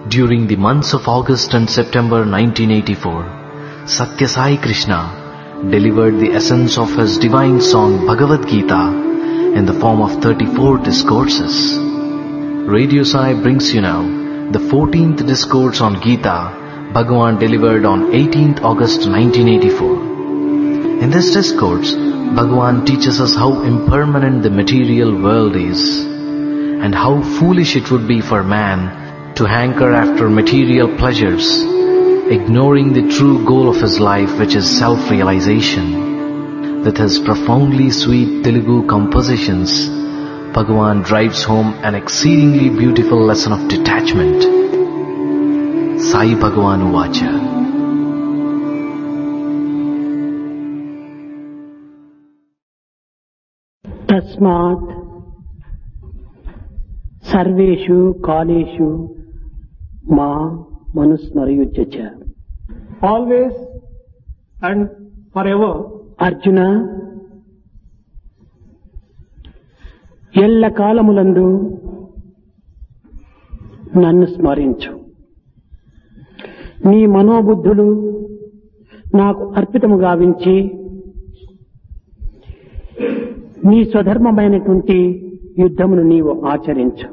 During the months of August and September 1984, Satya Sai Krishna delivered the essence of his divine song Bhagavad Gita in the form of 34 discourses. Radio Sai brings you now the 14th discourse on Gita Bhagavan delivered on 18th August 1984. In this discourse, Bhagavan teaches us how impermanent the material world is and how foolish it would be for man to hanker after material pleasures, ignoring the true goal of his life, which is self-realization. With his profoundly sweet Telugu compositions, Bhagavan drives home an exceedingly beautiful lesson of detachment. Sai Bhagavan Uvacha. Tasmat Sarveshu Kaleshu Ma Manusmarayujyacha. Always and forever, Arjuna, ఎల్ల కాలములందు నన్ను స్మరించు. నీ మనోబుద్ధులు నాకు అర్పితము గావించి నీ స్వధర్మమైనటువంటి యుద్ధమును నీవు ఆచరించు.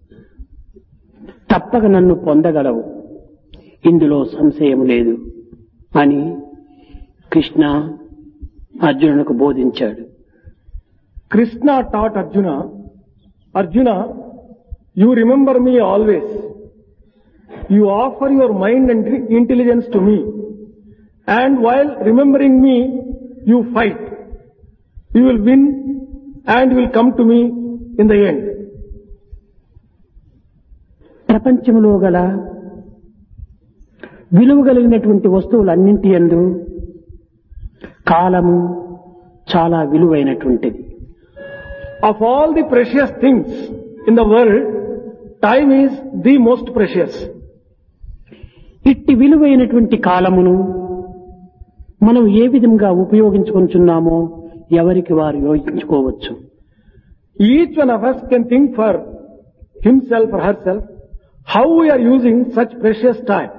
తప్పక నన్ను పొందగలవు, ఇందులో సంశయం లేదు అని కృష్ణ అర్జునునికి బోధించాడు. Krishna taught Arjuna, Arjuna, you remember me always. You offer your mind and intelligence to me. And while remembering me, you fight. You will win and you will come to me in the end. ప్రపంచంలో గల విలువ కలిగినటువంటి వస్తువులన్నింటి యందు కాలము చాలా విలువైనటువంటిది. Of all the precious things in the world, time is the most precious. ఇట్టి విలువైనటువంటి కాలమును మనం ఏ విధంగా ఉపయోగించుకుంటున్నామో ఎవరికి వారు యోచించుకోవచ్చు. Each one of us can think for himself or herself how we are using such precious time.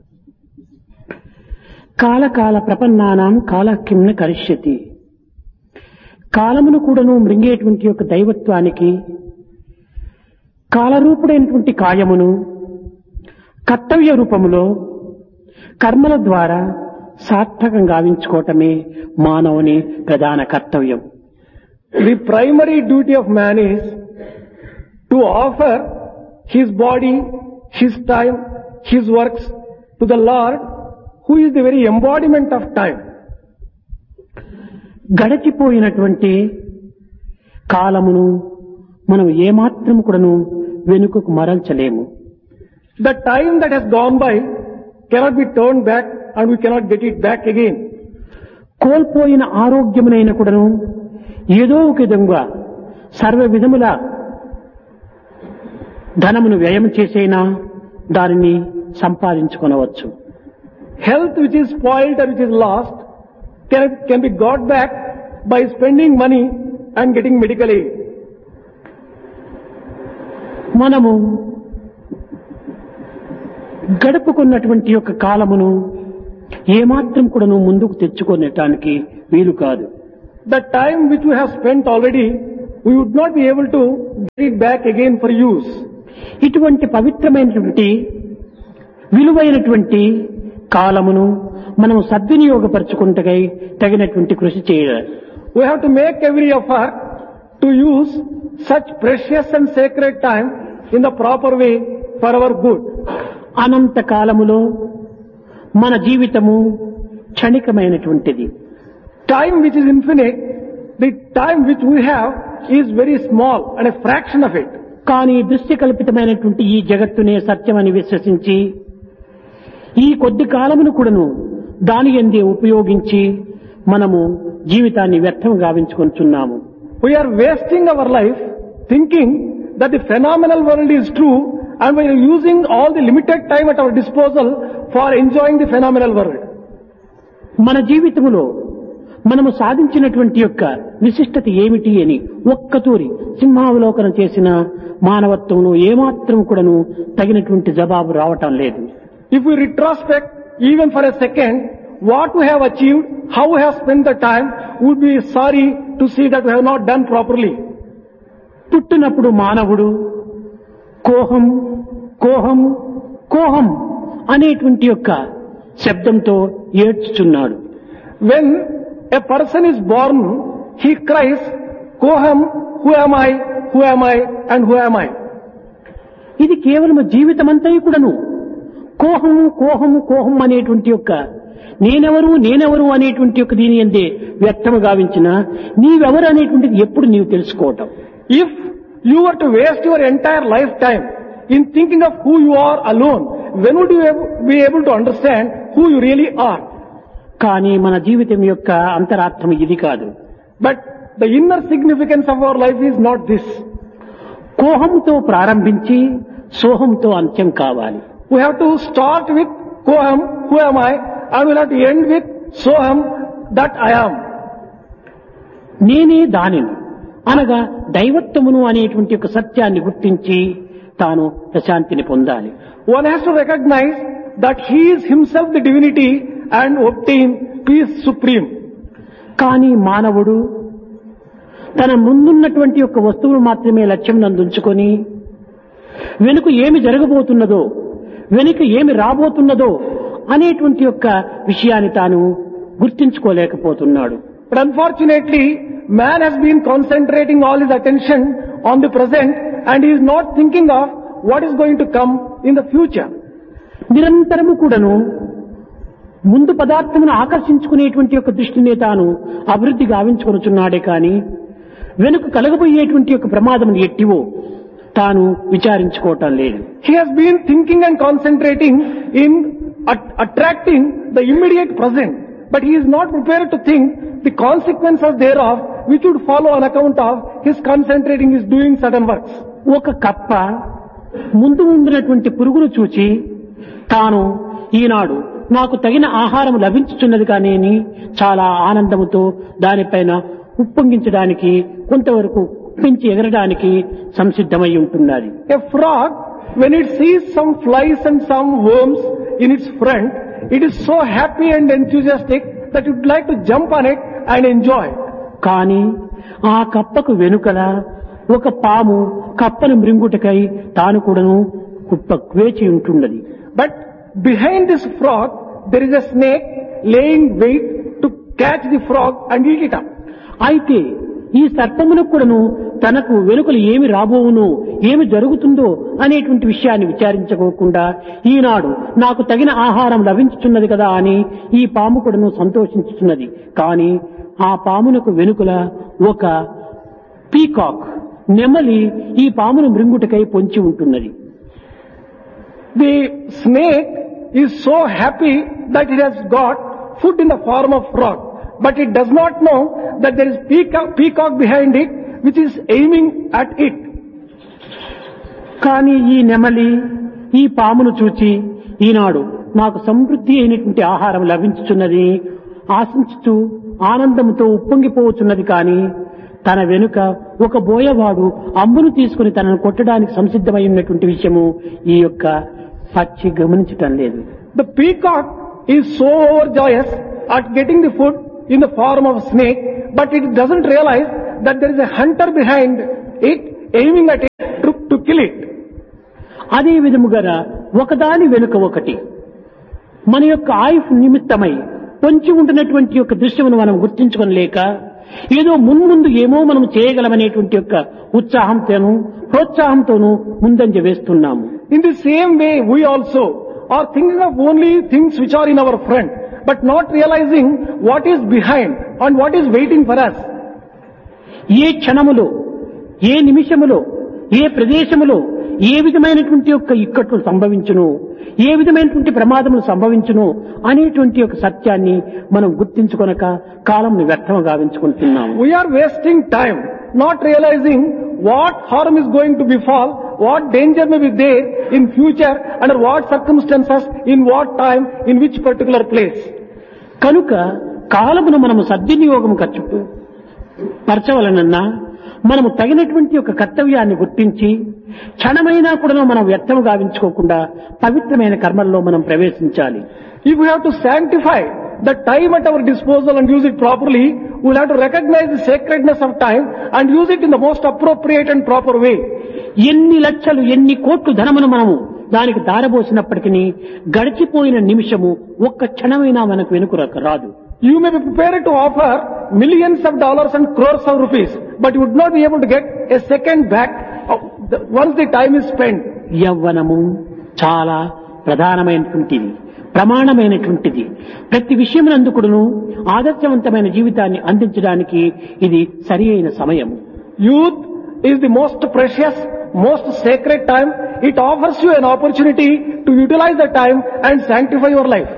కాలకాల ప్రపన్నానాం కాలకిమ్న కరిష్యతి. కాలమును కూడాను మృంగేటువంటి యొక్క దైవత్వానికి కాలరూపుడైనటువంటి కాయమును కర్తవ్య రూపములో కర్మల ద్వారా సార్థకం గావించుకోవటమే మానవుని ప్రధాన కర్తవ్యం. The primary duty of man is to offer his body, his time, his works to the Lord, who is the very embodiment of time. గడచిపోయినటువంటి కాలమును మనం ఏమాత్రం కూడాను వెనుకకు మరల్చలేము. The time that has gone by cannot be turned back and we cannot get it back again. కోల్పోయిన ఆరోగ్యమునైన కూడాను ఏదో ఒక విధంగా సర్వ విధముల ధనమును వ్యయం చేసైనా దానిని సంపాదించుకొనవచ్చు. Health which is spoiled or which is lost can be got back by spending money and getting medical aid. మనము గడుపుకున్నటువంటి యొక్క కాలమును ఏమాత్రం కూడాను ముందుకు తెచ్చుకొనటానికి వీలు కాదు. The time which we have spent already, we would not be able to get it back again for use. ఇటువంటి పవిత్రమైనటువంటి విలువైనటువంటి కాలమును మనం సద్వినియోగపరచుకుంటకై తగినటువంటి కృషి చేయాలి. We have to make every effort to use such precious and sacred time in the proper way for our good. అనంత కాలములో మన జీవితము క్షణికమైనటువంటిది. Time which is infinite, the time which we have is very small and a fraction of it. కానీ దృష్టి కల్పితమైనటువంటి ఈ జగత్తునే సత్యమని విశ్వసించి ఈ కొద్ది కాలమును కూడాను దాని యందే ఉపయోగించి మనము జీవితాన్ని వ్యర్థం గావించుకొంటున్నాము. We are wasting our life thinking that the phenomenal world is true and we are using all the limited time at our disposal for enjoying the phenomenal world. మన జీవితములో మనము సాధించినటువంటి యొక్క విశిష్టత ఏమిటి అని ఒక్కతూరి సింహావలోకనం చేసిన మానవత్వంలో ఏమాత్రం కూడాను తగినటువంటి జవాబు రావటం లేదు. If we retrospect even for a second what we have achieved, how we have spent the time, we would be sorry to see that we have not done properly. పుట్టినప్పుడు మానవుడు కోహం కోహం కోహం అనేటువంటి యొక్క శబ్దంతో ఏడ్చుచున్నాడు. When a person is born, he cries, Koham, who am I, who am I, and who am I? ఇది కేవలం జీవితమంతా కూడాను కోహం కోహం కోహం అనేటువంటి యొక్క నేనెవరు నేనెవరు అనేటువంటి యొక్క దీని అందే వ్యక్తము గావించిన నీవెవరు అనేటువంటిది ఎప్పుడు నీవు తెలుసుకోవటం. If you were to waste your entire lifetime in thinking of who you are alone, when would you be able to understand who you really are? కానీ మన జీవితం యొక్క అంతరార్థం ఇది కాదు. But the inner significance of our life is not this. కోహంతో ప్రారంభించి సోహంతో అంత్యం కావాలి. We have to start with Koham, who am I, and we'll have to end with Soham, that I am. నేనే దానిని అనగా దైవత్వమును అనేటువంటి ఒక సత్యాన్ని గుర్తించి తాను ప్రశాంతిని పొందాలి. One has to recognize that he is himself the divinity and obtain peace supreme. కానీ మానవుడు తన ముందున్నటువంటి యొక్క వస్తువును మాత్రమే లక్ష్యం నందుంచుకొని వెనుక ఏమి జరగబోతున్నదో వెనుక ఏమి రాబోతున్నదో అనేటువంటి యొక్క విషయాన్ని తాను గుర్తించుకోలేకపోతున్నాడు. But unfortunately, man has been concentrating all his attention on the present and he is not thinking of what is going to come in the future. నిరంతరము కూడాను ముందు పదార్థమును ఆకర్షించుకునేటువంటి యొక్క దృష్టిని తాను అభివృద్ధి గావించుకొనుచున్నాడే కానీ వెనుక కలగబోయేటువంటి యొక్క ప్రమాదం ఎట్టివో తాను విచారించుకోవటం లేదు. He has been thinking and concentrating in attracting the immediate present, but he is not prepared to think the consequences thereof which would follow on account of his concentrating is doing certain works. ఒక కప్ప ముందు ఉండినటువంటి పురుగును చూచి తాను ఈనాడు నాకు తగిన ఆహారం లభించుచున్నది కానీ చాలా ఆనందముతో దానిపైన ఉప్పొంగించడానికి కొంతవరకు పెంచి ఎగరడానికి సంసిద్ధమై ఉంటున్నది. A frog, when it sees some flies and some worms in its front, it is so happy and enthusiastic that it would like to jump on it and enjoy. కానీ ఆ కప్పకు వెనుకల ఒక పాము కప్పను మృంగుటకై తాను కూడాను వేచి ఉంటున్నది. But behind this frog, there is a snake laying wait to catch the frog and eat it up. అయితే ఈ సర్పమునకు కూడాను తనకు వెనుకలు ఏమి రాబోవును ఏమి జరుగుతుందో అనేటువంటి విషయాన్ని విచారించుకోకుండా ఈనాడు నాకు తగిన ఆహారం లభించుతున్నది కదా అని ఈ పాము కూడాను సంతోషించుతున్నది. కానీ ఆ పామునకు వెనుకల ఒక పీకాక్ నెమలి ఈ పామును మృంగుటకై పొంచి ఉంటున్నది. The snake is so happy that it has got food in the form of frog, but it does not know that there is peacock behind it which is aiming at it. కానీ ఈ నెమలి ఈ పామును చూచి ఈనాడు నాకు సమృద్ధి అయినటువంటి ఆహారం లభించుచున్నది ఆశించుతూ ఆనందంతో ఉప్పొంగిపోవచ్చున్నది. కానీ తన వెనుక ఒక బోయవాడు అంబును తీసుకుని తనను కొట్టడానికి సంసిద్ధమై ఉన్నటువంటి విషయము ఈ యొక్క పక్షి గమనించటం లేదు. The peacock is so overjoyous at getting the food in the form of a snake, but it doesn't realize that there is a hunter behind it aiming at it to kill it. అదే విధముగా ఒకదాని వెనుక ఒకటి మన యొక్క ఆయుష్ నిమిత్తమై పొంచి ఉంటున్నటువంటి యొక్క దృశ్యమును మనం గుర్తించుకోలేక ఏదో మున్ముందు ఏమో మనం చేయగలమనేటువంటి యొక్క ఉత్సాహంతోనూ ప్రోత్సాహంతోనూ ముందంజ వేస్తున్నాము. In the same way, we also are thinking of only things which are in our front, but not realizing what is behind and what is waiting for us. ఏ క్షణములో ఏ నిమిషములో ఏ ప్రదేశములో ఏ విధమైనటువంటి యొక్క ఇక్కట్లు సంభవించును ఏ విధమైనటువంటి ప్రమాదములు సంభవించును అనేటువంటి యొక్క సత్యాన్ని మనం గుర్తించుకొనక కాలంను వ్యర్థంగా గావించుకుంటున్నాము. We are wasting time not realizing what harm is going to befall, what danger may be there in future, under what circumstances, in what time, in which particular place. కనుక కాలమును మనము సద్వినియోగం ఖర్చు పరచవలనన్నా మనము తగినటువంటి ఒక కర్తవ్యాన్ని గుర్తించి క్షణమైనా కూడా మనం వ్యర్థము గావించుకోకుండా పవిత్రమైన కర్మల్లో మనం ప్రవేశించాలి. If we have to sanctify the time at our disposal and use it properly, we will have to recognize the sacredness of time and use it in the most appropriate and proper way. ఎన్ని లక్షలు ఎన్ని కోట్లు ధనమును మనము దానికి దారబోసినప్పటికీ గడిచిపోయిన నిమిషము ఒక్క క్షణమైనా మనకు వెనుక రాదు. You may be prepared to offer millions of dollars and crores of rupees, but you would not be able to get a second back once the time is spent. యవ్వనము చాలా ప్రధానమైనటువంటిది, ప్రమాణమైనటువంటిది. ప్రతి విషయమునందుకును ఆదర్శవంతమైన జీవితాన్ని అందించడానికి ఇది సరి అయిన సమయం. Youth is the most precious, most sacred time. It offers you an opportunity to utilize the time and sanctify your life.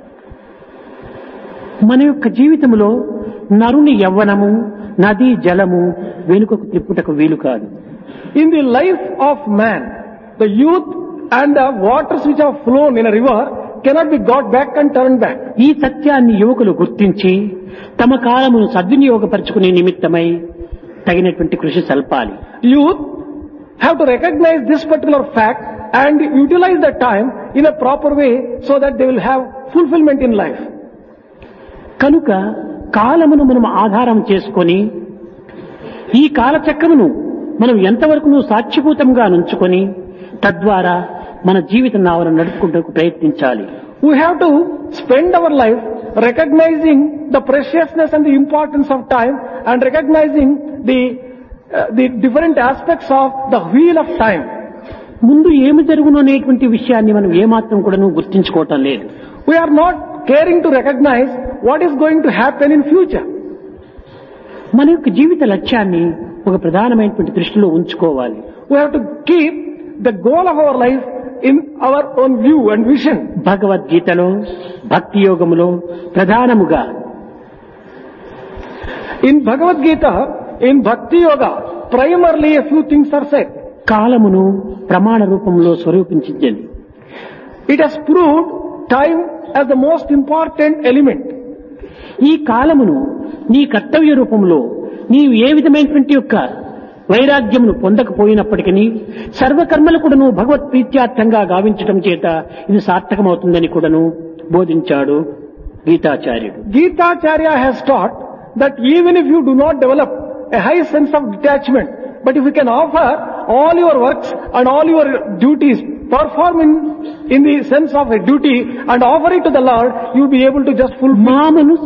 మన యొక్క జీవితంలో నరుని యవ్వనము నది జలము వెనుకకు త్రిప్పుటకు వీలు కాదు. In the life of man, the youth and the waters which have flown in a river cannot be got back and turned back. ఈ సత్యాన్ని యువకులు గుర్తించి తమ కాలమును సద్వినియోగపరచుకునే నిమిత్తమై తగినటువంటి కృషి సల్పాలి. Youth have to recognize this particular fact and utilize the time in a proper way so that they will have fulfillment in life. కనుక కాలమును మనం ఆధారం చేసుకొని ఈ కాలచక్రమును మనం ఎంతవరకు సాక్షిభూతంగా నుంచుకొని తద్వారా మన జీవిత నావను నడుపుకుంటూ ప్రయత్నించాలి. We have to spend our life recognizing the preciousness and the importance of time and recognizing the different aspects of the wheel of time. ముందు ఏమి జరుగును అనేటువంటి విషయాన్ని మనం ఏమాత్రం కూడా గుర్తించుకోవటం లేదు. We are not caring to recognize what is going to happen in future. మన యొక్క జీవిత లక్ష్యాన్ని ఒక ప్రధానమైనటువంటి దృష్టిలో ఉంచుకోవాలి. We have to keep the goal of our life in our own view and vision. భగవద్గీతలో భక్తి యోగములో ప్రధానముగా In Bhagavad Gita, in Bhakti Yoga, primarily a few things are said. కాలమును ప్రమాణ రూపంలో స్వరూపించింది. It has proved time as the most important element. ఈ కాలమును నీ కర్తవ్య రూపంలో నీవు ఏ విధమైనటువంటి యొక్క వైరాగ్యమును పొందకపోయినప్పటికీ సర్వకర్మలు కూడాను భగవత్ ప్రీత్యార్థంగా గావించటం చేత ఇది సార్థకమవుతుందని కూడాను బోధించాడు గీతాచార్యుడు. Gitacharya has taught that even if you do not develop a high sense of detachment, but if you can offer all your works and all your duties, perform in the sense of a duty and offer it to the Lord, you will be able to just fulfill. మా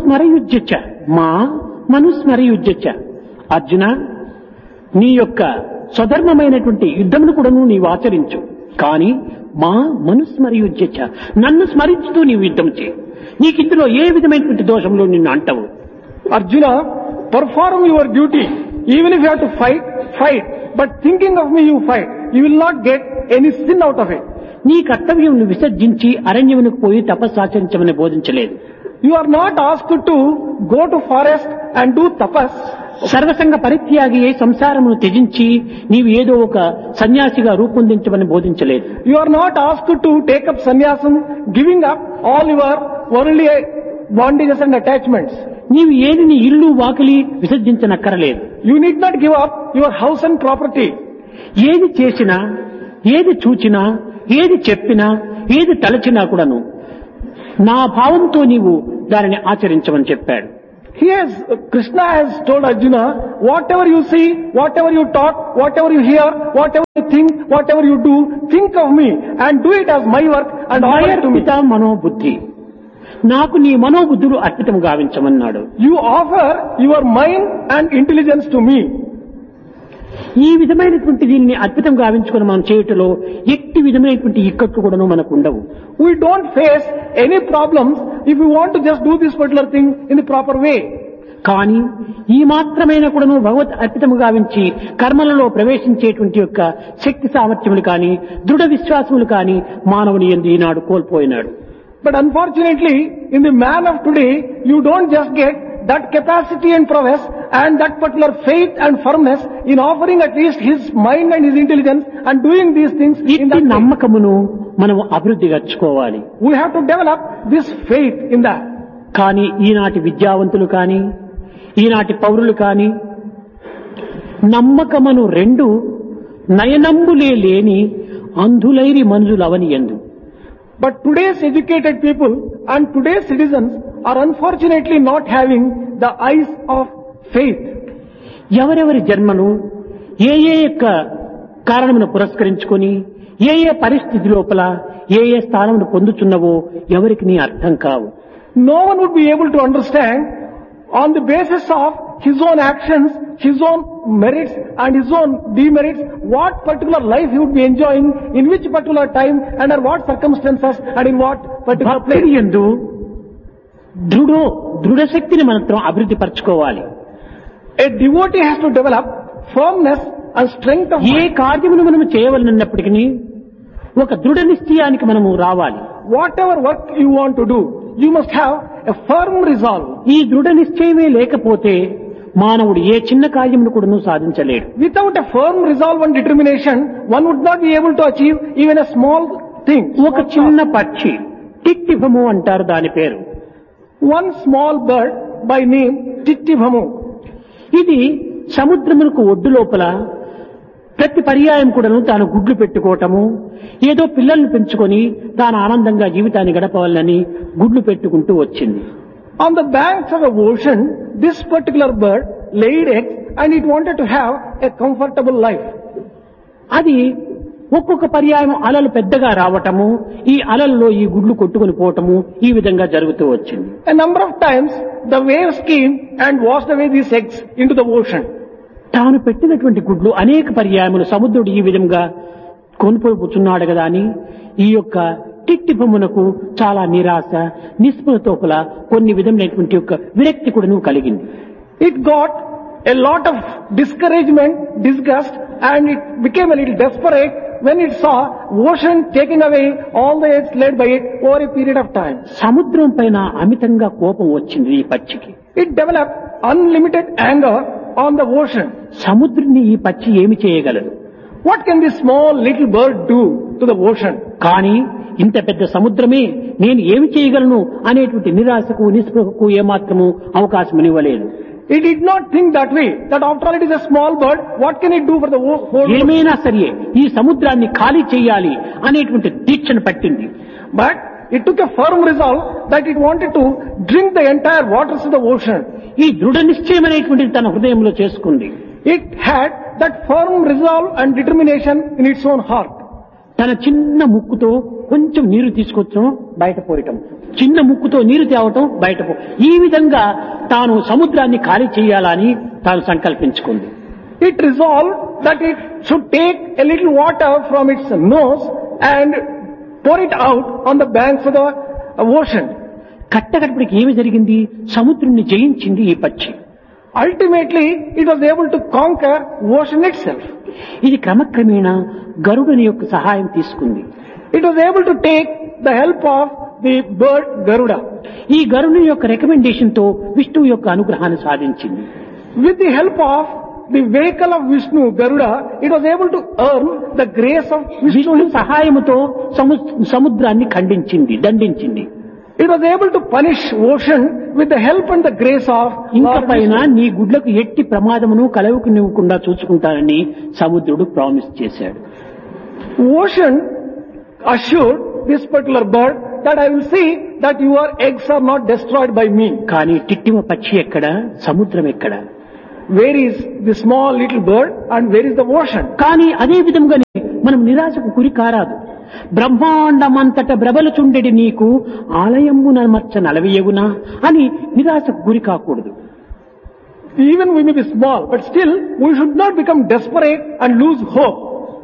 మనుస్మరయుజ్యచ అర్జున, నీ యొక్క స్వధర్మమైనటువంటి యుద్ధమును కూడాను నీవు ఆచరించు, కానీ మా మనుస్మరయుజ్యచ, నన్ను స్మరించుతూ నీవు యుద్ధం చేయి. నీకిందులో ఏ విధమైనటువంటి దోషంలో నిన్ను అంటవు. Arjuna, perform your duty. Even if you have to fight, but thinking of me you fight. You will not get any sin out of it. నీ కర్తవ్యం విసర్జించి అరణ్యమునకు పోయి తపస్సాచరించమని బోధించలేదు. You are not asked to go to forest and do tapas. సర్వసంగ పరిత్యాగి అయి సంసారమును త్యజించి నీవు ఏదో ఒక సన్యాసిగా రూపొందించమని బోధించలేదు. You are not asked to take up sannyasam, giving up all your worldly bondages and attachments. నీవు ఏది నీ ఇల్లు వాకిలి విసర్జించనక్కరలేదు. You need not give up your house and property. ఏది చేసినా, ఏది చూచినా, ఏది చెప్పినా, ఏది తలచినా కూడాను నా భావంతో నీవు దానిని ఆచరించమని చెప్పాడు. Krishna has told Arjuna, whatever you see, whatever you talk, whatever you hear, whatever you think, whatever you do, think of me and do it as my work and offer it to me. మనోబుద్ధి, నాకు నీ మనోబుద్ధులు అర్పితం గావించమన్నాడు. You offer your mind and intelligence to me. ఈ విధమైనటువంటి దీనిని అద్భుతం గావించుకుని మనం చేయటంలో ఎట్టి విధమైనటువంటి ఇక్కట్లు కూడా మనకు ఉండవు. We don't face any problems if we want to just do this particular thing in the proper way. కానీ ఈ మాత్రమైన కూడాను భగవత్ అర్పితము గావించి కర్మలలో ప్రవేశించేటువంటి యొక్క శక్తి సామర్థ్యములు కానీ దృఢ విశ్వాసములు కానీ మానవుని యందు ఈనాడు కోల్పోయినాడు. But unfortunately, in the man of today, you don't just get that capacity and prowess and that particular faith and firmness in offering at least his mind and his intelligence and doing these things in ఇట్టి that way. నమ్మకమును మనం అభివృద్ధి గచ్చుకోవాలి. We have to develop this faith in that. కానీ ఈనాటి విద్యావంతులు కానీ ఈనాటి పౌరులు కానీ నమ్మకమను రెండు నయనంబులే లేని అంధులైరి మనుజులవని ఎందు. But today's educated people and today's citizens are unfortunately not having the eyes of faith. ఎవరెవరి జన్మను ఏ యొక్క కారణమును పురస్కరించుకొని ఏ పరిస్థితి లోపల ఏ స్థానమును పొందుతున్నవో ఎవరికి అర్థం కావు. No one would be able to understand on the basis of his own actions, his own merits and his own demerits, what particular life he would be enjoying, in which particular time, under what circumstances and in what particular place. భక్తి యందు దృఢశక్తిని మనం అభివృద్ధి పరచుకోవాలి. A devotee has to develop firmness and strength of A mind. కార్యమును మనం చేయవలనప్పటికీ ఒక దృఢ నిశ్చయానికి మనము రావాలి. Whatever work you want to do, you must have a firm resolve. ఈ దృఢ నిశ్చయమే లేకపోతే మానవుడు ఏ చిన్న కార్యమును కూడా సాధించలేడు. Without a firm resolve and determination, one would not be able to achieve even a small thing. ఒక చిన్న పక్షి టిట్టిభము అంటారు దాని పేరు. One small bird by name Tittivamu. ఇది సముద్రమునకు ఒడ్డు లోపల ప్రతి పర్యాయం కూడాను తాను గుడ్లు పెట్టుకోవటము, ఏదో పిల్లల్ని పెంచుకొని తాను ఆనందంగా జీవితాన్ని గడపవాలని గుడ్లు పెట్టుకుంటూ వచ్చింది. On the banks of the ocean, this particular bird laid eggs and it wanted to have a comfortable life. అది ఒక్కొక్క పర్యాయం అలలు పెద్దగా రావటము, ఈ అలల్లో ఈ గుడ్లు కొట్టుకుని పోవటము ఈ విధంగా జరుగుతూ వచ్చింది. A number of times the waves came and washed away these eggs into the ocean. తాను పెట్టినటువంటి గుడ్లు అనేక పర్యాయములు సముద్రుడు ఈ విధంగా కొనుపోతున్నాడు కదా అని ఈ యొక్క టిట్టిబొమ్మనకు చాలా నిరాశ నిస్పృహతోపల కొన్ని విధమైనటువంటి యొక్క విరక్తి కూడా కలిగింది. It got a lot of discouragement, disgust, and it became a little desperate when it saw ocean taking away all the eggs laid by it over a period of time. సముద్రం పైన అమితంగా కోపం వచ్చింది ఈ పక్షికి. It developed unlimited anger on the ocean. సముద్రుని ఈ పక్షి ఏమి చేయగలదు? What can this small little bird do to the ocean? కానీ ఇంత పెద్ద సముద్రమే నేను ఏమి చేయగలను అనేటువంటి నిరాశకు నిస్పృహకు ఏమాత్రము అవకాశం ఇవ్వలేదు. It did not think that way, that after all it is a small bird, what can it do for the whole world? ఏమైనా సరే ఈ సముద్రాన్ని ఖాళీ చేయాలి అనేటువంటి దీక్షను పట్టింది. But it took a firm resolve that it wanted to drink the entire waters of the ocean. ఈ దృఢ నిశ్చయం అనేటువంటిది తన హృదయంలో చేసుకుంది. It had that firm resolve and determination in its own heart. తన చిన్న ముక్కుతో కొంచెం నీరు తీసుకొచ్చడం బయట పోయటం, చిన్న ముక్కుతో నీరు తేవటం బయట ఈ విధంగా తాను సముద్రాన్ని ఖాళీ చేయాలని తాను సంకల్పించుకుంది. It resolved that it should take a little water from its nose and pour it out on the banks of the ocean. కట్టకడపడికి ఏమి జరిగింది? సముద్రుణ్ణి జయించింది ఈ పక్షి. Ultimately, it was able to conquer ocean itself. ఇది క్రమక్రమేణా గరుడుని యొక్క సహాయం తీసుకుంది. It was able to take the help of the bird Garuda. ఈ గరుడుని యొక్క రికమెండేషన్ తో విష్ణువు యొక్క అనుగ్రహాన్ని సాధించింది. With the help of the vehicle of Vishnu, Garuda, it was able to earn the grace of Vishnu విష్ణువు himself. సహాయముతో సముద్రాన్ని ఖండించింది, దండించింది. It was able to punish ocean with the help and the grace of ఇంక Lord పైన Vishnu. నీ గుడ్లకు ఎట్టి ప్రమాదమును కలవకునివ్వకుండా చూసుకుంటానని సముద్రుడు promise చేశాడు. Ocean assured this particular bird that I will see that your eggs are not destroyed by me. కానీ టిట్టిమ పక్షి ఎక్కడ, సముద్రం ఎక్కడ? Where is the small little bird and where is the ocean? కానీ అదే విధంగానే మనం నిరాశకు గురి కారాదు. బ్రహ్మాండమంతట బ్రబలుచుండెడి నీకు ఆలయమున మచ్చ నలవియగునా అని నిరాశకు గురి కాకూడదు. Even we may be small, but still we should not become desperate and lose hope.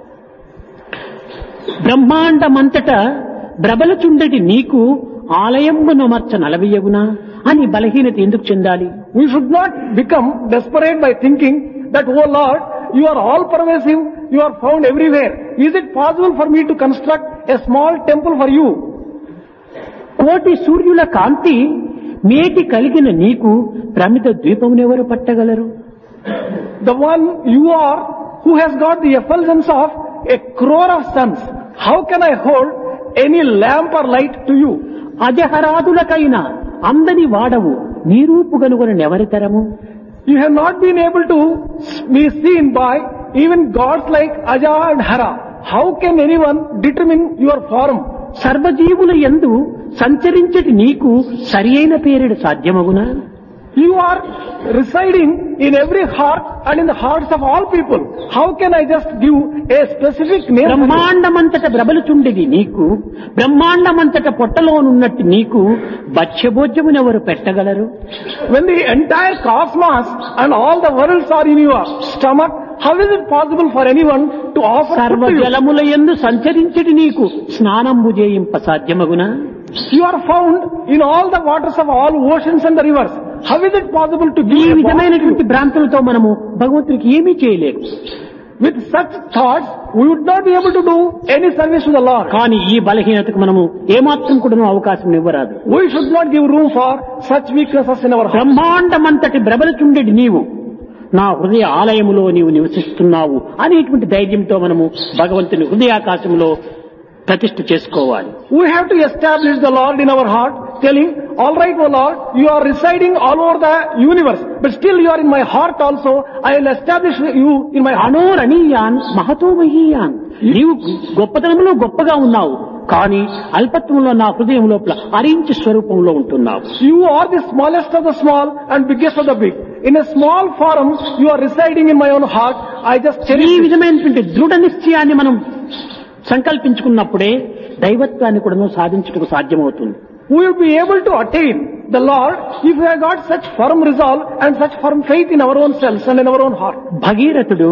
బ్రహ్మాండమంతట బ్రబలుచుండెడి నీకు ఆలయమున మచ్చ నలవియగునా అని బలహీనత ఎందుకు చెందాలి? We should not become desperate by thinking that, oh Lord, you are all pervasive, you are found everywhere. Is it possible for me to construct a small temple for you? కోటి సూర్యుల కాంతి మేటి కలిగిన నీకు ప్రమిద ద్వీపమునెవరు పట్టగలరు? The one you are who has got the effulgence of a crore of suns. How can I hold any lamp or light to you? అజహరాదులకైన అందని వాడవు నీరూపు గనుగొన ఎవరితరము. You have not been able to be seen by even gods like Aja and Hara. How can anyone determine your form? సర్వజీవుల యందు సంచరించటి నీకు సరి అయిన పేరుడు సాధ్యమగునా. You are residing in every heart and in the hearts of all people. How can I just give a specific name? బ్రహ్మాండమంతట బ్రబలుచుండేది నీకు, బ్రహ్మాండమంతట పొట్టలోనున్నట్టు నీకు భక్ష్యభోజ్యమునెవరు పెట్టగలరు. When the entire cosmos and all the worlds are in your stomach, how is it possible for anyone to offer food సర్వ to you? జలముల యందు సంచరించటి నీకు స్నానంబు చేయింప సాధ్యమగునా. You are found in all the waters of all oceans and the rivers. How is it possible to ఈ give a bath to విధమైనటువంటి you? భ్రాంతులతో మనము భగవంతుడికి ఏమీ చేయలేము. With such thoughts, we would not be able to do any service to the Lord. కానీ ఈ బలహీనతకు మనము ఏమాత్రం కూడా అవకాశం ఇవ్వరాదు. We should not give room for such weaknesses in our heart. బ్రహ్మాండమంతటి బ్రబలుచుండెడి నీవు నా హృదయ ఆలయములో నీవు నివసిస్తున్నావు అనేటువంటి ధైర్యంతో మనము భగవంతుని హృదయాకాశంలో ప్రతిష్ఠ చేసుకోవాలి. We have to establish the Lord in our heart, telling, all right, O Lord, you are residing all over the universe, but still you are in my heart also. I will establish you in my heart. అనోరణీయాన్ Mahato మహీయాన్, నీవు గొప్పతనంలో గొప్పగా ఉన్నావు, కానీ అల్పత్వంలో నా హృదయం లోపల అరించి స్వరూపంలో ఉంటున్నావు. You are the smallest of the small and biggest of the big. In a small form, you are residing in my own heart. I just ఈ cherish it. విధమైనటువంటి దృఢ నిశ్చయాన్ని మనం సంకల్పించుకున్నప్పుడే దైవత్వాన్ని కూడా సాధించుటకు సాధ్యమవుతుంది. We will be able to attain the Lord if we have got such firm resolve and such firm faith in our own selves and in our own heart. భగీరథుడు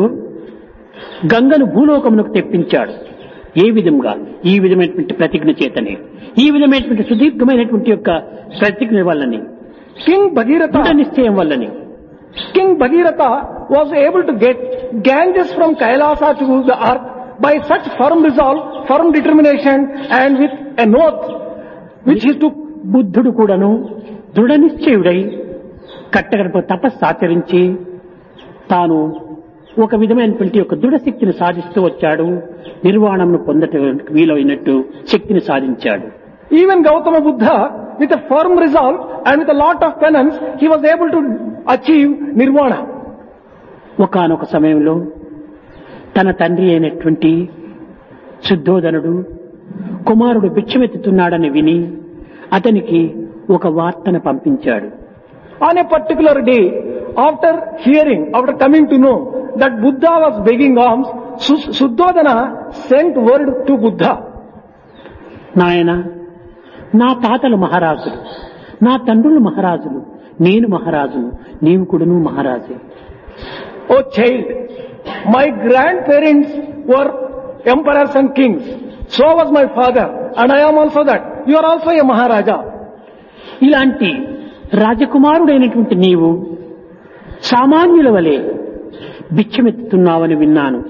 గంగను భూలోకమునకు తెప్పించాడు. ఏ విధంగా? ఈ విధమైనటువంటి ప్రతిజ్ఞ చేతనే, ఈ విధమైనటువంటి సుదీర్ఘమైనటువంటి యొక్క ప్రతిజ్ఞ వల్లని, King Bhagirath దృఢ నిశ్చయం వల్లని. King Bhagirath was able to get Ganges from Kailasa to the earth by such firm resolve, firm determination, and with an oath which he took. బుద్ధుడు కూడాను దృఢ నిశ్చయుడై కట్టగడప తపస్సు ఆచరించి తాను ఒక విధమైనటువంటి ఒక దృఢ శక్తిని సాధిస్తూ వచ్చాడు. నిర్వాణమును పొందటానికి వీలైనట్టు శక్తిని సాధించాడు. Even Gautama Buddha, with a firm resolve and with a lot of penance, he was able to achieve nirvana. ఒకానొక సమయంలో తన తండ్రి అయినటువంటి శుద్ధోదనుడు కుమారుడు భిక్షమెత్తుతున్నాడని విని అతనికి ఒక వార్తను పంపించాడు. On a particular day, after coming to know that Buddha was begging alms, Suddhodana sent word to Buddha. నాయన, నా తాతలు మహారాజులు, నా తండ్రులు మహారాజులు, నేను మహారాజును, నీవు కూడాను మహారాజే. Oh child, my grandparents were emperors and kings. So was my father, and I am also that. You are also a Maharaja. ఇలాంటి రాజకుమారుడైనటువంటి నీవు సామాన్యుల వలె భిక్షమెత్తుతున్నావని విన్నాను.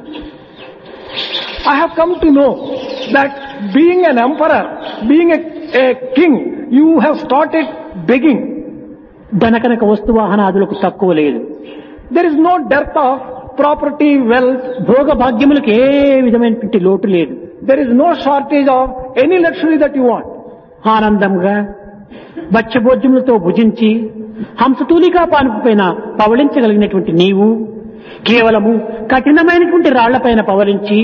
I have come to know that being an emperor, being a king, you have started begging. ధనకనక వస్తువాహనాదులకు తక్కువ లేదు. There is no dearth of property, wealth. భోగ భాగ్యములకు ఏ విధమైనటువంటి లోటు లేదు. There is no shortage of any luxury that you want. ఆనందంగా భక్ష్యభోజ్యములతో భుజించి హంసతూలికా పానుపైన పవళించగలిగినటువంటి నీవు కేవలము కఠినమైనటువంటి రాళ్లపైన పవలించి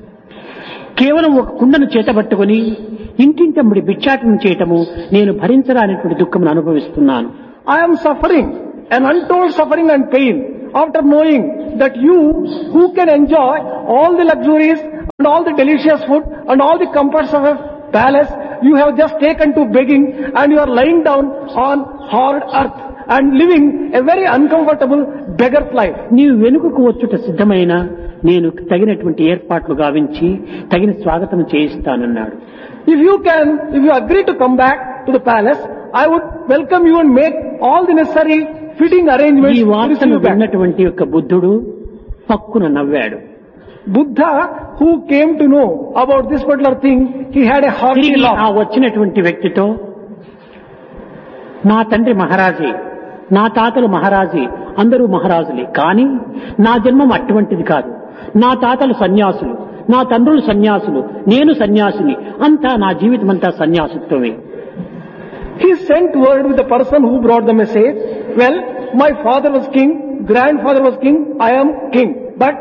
కేవలం ఒక కుండను చేతబట్టుకుని ఇంటింటమ్మడి భిక్షాటనం చేయటము నేను భరించరానటువంటి దుఃఖమును అనుభవిస్తున్నాను. I am suffering an untold suffering and pain after knowing that you who can enjoy all the luxuries and all the delicious food and all the comforts of a palace, you have just taken to begging and you are lying down on hard earth and living a very uncomfortable beggar's life. నీవు వెనుకకు వచ్చుట సిద్ధమైన నేను తగినటువంటి ఏర్పాట్లు గావించి తగిన స్వాగతం చేయిస్తానన్నాడు. If you agree to come back to the palace, I would welcome you and make all the necessary fitting arrangements ఈ to వార్తను receive you back. విన్నటువంటి యొక్క బుద్ధుడు పక్కున నవ్వాడు. Buddha, who came to know about this particular thing, he had a hearty తిరిగి ఆ laugh. వచ్చినటువంటి వ్యక్తితో, నా తండ్రి మహారాజే, నా తాతలు మహారాజే, అందరూ మహారాజులే, కానీ నా జన్మం అటువంటిది కాదు. నా తాతలు సన్యాసులు, నా తండ్రులు సన్యాసులు, నేను సన్యాసిని, అంతా నా జీవితం అంతా సన్యాసిత్వమే. He sent word with the person who brought the message. Well, my father was king, grandfather was king, I am king. But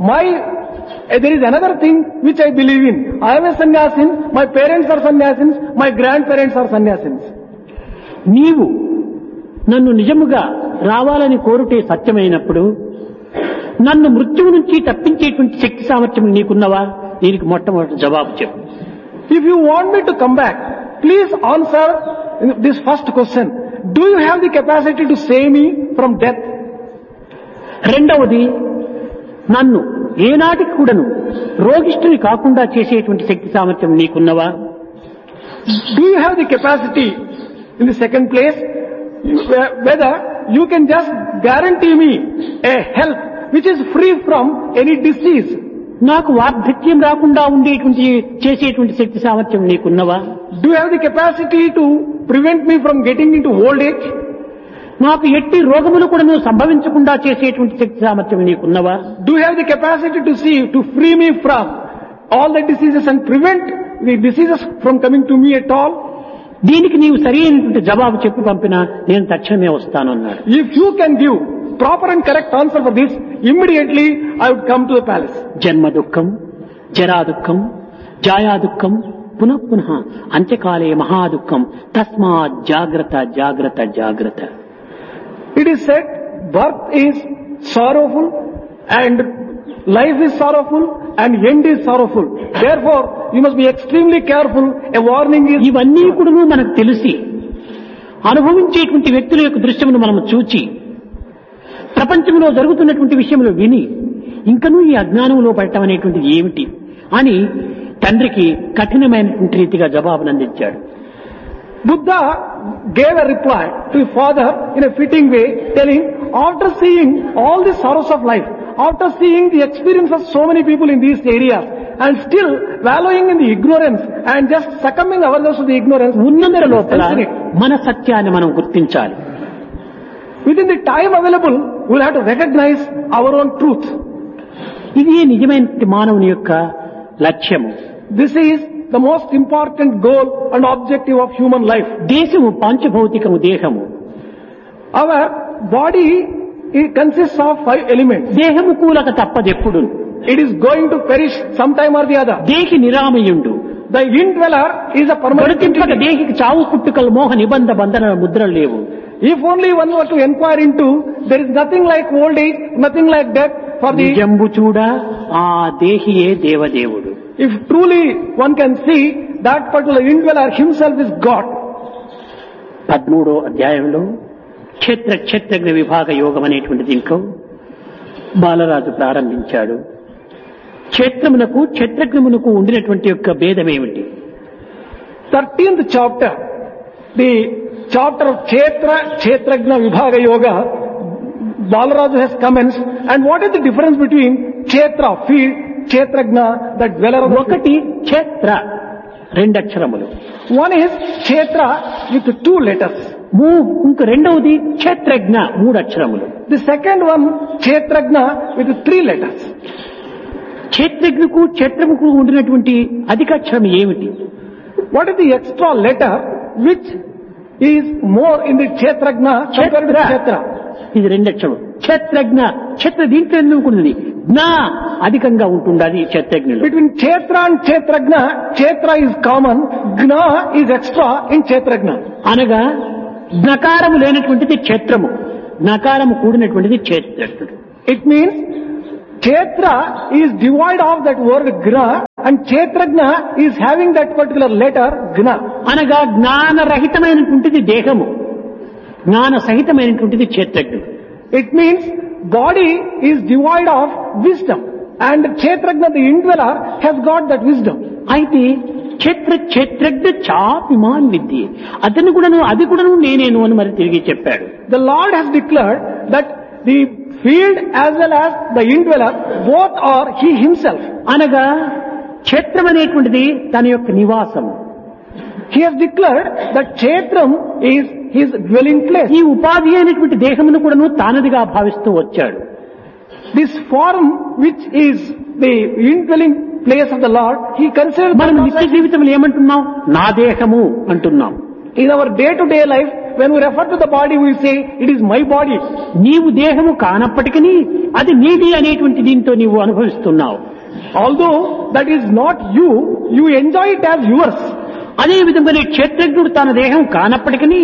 there is another thing which I believe in. I am a sannyasin, my parents are sannyasins, my grandparents are sannyasins. నీవు నన్ను నిజముగా రావాలని కోరుటే సత్యమైనప్పుడు నన్ను మృత్యువు నుంచి తప్పించేటువంటి శక్తి సామర్థ్యం నీకున్నవా? దీనికి మొట్టమొదటి జవాబు చెప్పు. If you want me to come back, please answer this first question. Do you have the capacity to save me from death? రెండవది, నన్ను ఏనాటికి కూడాను రోగిష్ఠుని కాకుండా చేసేటువంటి శక్తి సామర్థ్యం నీకున్నవా? Do you have the capacity, in the second place, whether you can just guarantee me a health which is free from any disease? నాకు వార్ధక్యం రాకుండా ఉండేటువంటి చేసేటువంటి శక్తి సామర్థ్యం నీకున్నవా? Do you have the capacity to prevent me from getting into old age? నాకు ఎట్టి రోగములు కూడా సంభవించకుండా చేసేటువంటి శక్తి సామర్థ్యం నీకున్నవా? Do you have the capacity to free me from all the diseases and prevent the diseases from coming to me at all? దీనికి నీవు సరి అయినటువంటి జవాబు చెప్పి పంపినా నేను తక్షణమే వస్తాను అన్నాడు. If you can give proper and correct answer for this, immediately I would come to the palace. జన్మ దుఃఖం, జరా దుఃఖం, జాయా దుఃఖం, పునః పునః అంత్యకాలే మహాదుఃఖం, తస్మాత్ జాగ్రత్త జాగ్రత్త జాగ్రత్త. It is said, birth is sorrowful and life is sorrowful and end is sorrowful. Therefore, you must be extremely careful. A warning is... ఇవన్నీ కూడా మనకు తెలిసి అనుభవించేటువంటి వ్యక్తుల యొక్క దృశ్యమును మనం చూచి ప్రపంచంలో జరుగుతున్నటువంటి విషయంలో విని ఇంకనూ ఈ అజ్ఞానంలో పడటం అనేటువంటిది ఏమిటి అని తండ్రికి కఠినమైనటువంటి రీతిగా జవాబును అందించాడు. Buddha gave a reply to his father in a fitting way, telling, after seeing all the sorrows of life, after seeing the experience of so many people in these areas, and still wallowing in the ignorance and just succumbing ourselves to the ignorance, ఉన్నంత లోపల మన సత్యాన్ని మనం గుర్తించాలి. Within the time available, we'll have to recognize our own truth. ఇది నిజమైన మానవుని యొక్క లక్ష్యము. This is the most important goal and objective of human life. దేశము పంచభౌతికము, దేహము. Our body, it consists of 5 elements. దేహము కూలక తప్పదెప్పుడు. It is going to perish sometime or the other. దేహి నిరామయుండు. The indweller is a permanent entity. దేహికి చావు పుట్టుకలు మోహ నిబంధ బంధన ముద్రలు లేవు. If only one were to inquire into, there is nothing like old age, nothing like death for the... నిజంబు చూడ ఆ దేహియే దేవదేవుడు. If truly one can see, that particular indweller himself is God. 13వ అధ్యాయంలో క్షేత్రజ్ఞ విభాగ యోగం అనేటువంటి దీంట్లో బాలరాజు ప్రారంభించాడు. క్షేత్రమునకు క్షేత్రజ్ఞమునకు ఉండినటువంటి యొక్క భేదమేమిటి? 13th chapter, the chapter of Kshetrajna Vibhaga Yoga, Balaraju has commenced. And what is the difference between Kshetra, field, Kshetrajna, the dweller of the field? ఒకటి క్షేత్ర, 2 అక్షరములు. One is Kshetra with 2 letters. ఇంక రెండవది క్షేత్రజ్ఞ, 3 అక్షరములు. The second one, Kshetrajna with 3 letters. క్షేత్రజ్ఞకు క్షేత్రముకు ఉండినటువంటి అధికాక్షరం ఏమిటి? What is the extra letter which is more in the Kshetrajna compared to Kshetra? ఇది 2 అక్షరం. క్షేత్రజ్ఞ, క్షేత్ర దీంట్లో ఎందుకు ఉన్నది? జ్ఞా అధికంగా ఉంటుండాలి క్షేత్రజ్ఞులు. Between Kshetra and Kshetrajna, Kshetra is common, Gna is extra in Kshetrajna. అనగా జ్ఞకారము లేనటువంటిది క్షేత్రము, జ్ఞకారము కూడినటువంటిది క్షేత్రజ్ఞుడు. It means Kshetra is devoid of that word Gna and Kshetrajna is having that particular letter Gna. అనగా జ్ఞానరహితమైనటువంటిది దేహము, జ్ఞాన సహితమైనటువంటిది క్షేత్రజ్ఞుడు. It means body is devoid of wisdom and Kshetrajna, the indweller, has got that wisdom. అయితే క్షేత్రజ్ఞ చాపిమాన్ విద్య, అతను కూడాను అది కూడాను నేనేను అని మరి తిరిగి చెప్పాడు. The Lord has declared that the field as well as the indweller, both are he himself. అనగా క్షేత్రం అనేటువంటిది తన యొక్క నివాసం. He has declared that Kshetram is his dwelling place. ఈ ఉపాధి అయినటువంటి దేహమును కూడాను తానదిగా భావిస్తూ వచ్చాడు. This form which is the indwelling place of the Lord, he considers... మనం నిత్య జీవితంలో ఏమంటున్నాం? నా దేహము అంటున్నాం. In our day-to-day life, when we refer to the body, we say, it is my body. నీవు దేహము కానప్పటికీ అది నీది అనేటువంటి దీంతో నీవు అనుభవిస్తున్నావు. Although that is not you, you enjoy it as yours. అదే విధంగానే క్షేత్రజ్ఞుడు తన దేహం కానప్పటికీ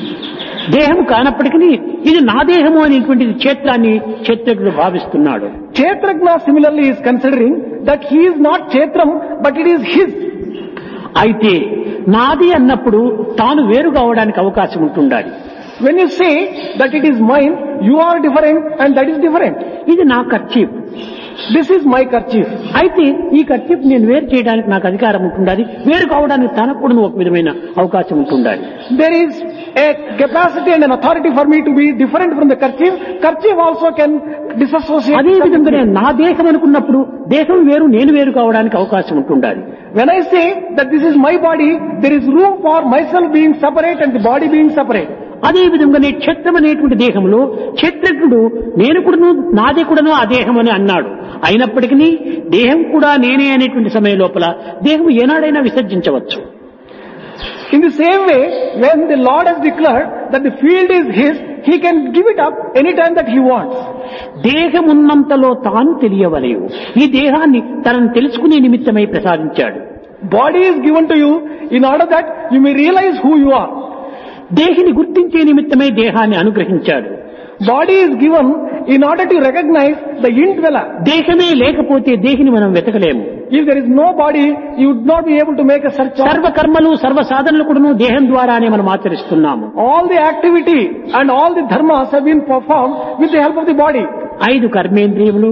ఇది నా దేహము అనేటువంటిది క్షేత్రాన్ని క్షేత్రజ్ఞుడు భావిస్తున్నాడు. Kshetrajna similarly is considering that he is not Kshetram, but it is his. అయితే నాది అన్నప్పుడు తాను వేరు కావడానికి అవకాశం ఉంటుండాలి. When you say that it is mine, you are different and that is different. ఇది నా kerchief, This is my kerchief. అయితే ఈ కర్చీఫ్ నేను వేరు చేయడానికి నాకు అధికారం ఉంటుండాలి, వేరు కావడానికి తనకు కూడా ఒక విధమైన అవకాశం ఉంటుండాలి. There is a capacity and an authority for me to be different from the kerchief. Kerchief also can disassociate. అదే విధంగానే నా దేహం అనుకున్నప్పుడు దేహం వేరు నేను వేరు కావడానికి అవకాశం ఉంటుండాలి. When I say that this is my body, there is room for myself being separate and the body being separate. అదే విధంగానే క్షేత్రం అనేటువంటి దేహంలో క్షేత్రజ్ఞుడు నేను కూడాను నాదే కూడాను ఆ దేహం అని అన్నాడు. అయినప్పటికీ దేహం కూడా నేనే అనేటువంటి సమయం లోపల దేహం ఏనాడైనా విసర్జించవచ్చు. In the same way, when the Lord has declared that the field is his, he can give it up anytime that he wants. దేహం ఉన్నంతలో తాను తెలియవలేవు. ఈ దేహాన్ని తనను తెలుసుకునే నిమిత్తమై ప్రసాదించాడు. Body is given to you in order that you may realize who you are. దేహిని గుర్తించే నిమిత్తమై దేహాన్ని అనుగ్రహించాడు. Body is given in order to recognize the indweller. దేహమే లేకపోతే దేహిని మనం వెతకలేము. If there is no body, you would not be able to make a search. సర్వ కర్మలు సర్వ సాధనలు కూడా దేహం ద్వారానే మనం ఆచరిస్తున్నాము. All the activity and all the dharmas have been performed with the help of the body. 5 కర్మేంద్రియములు,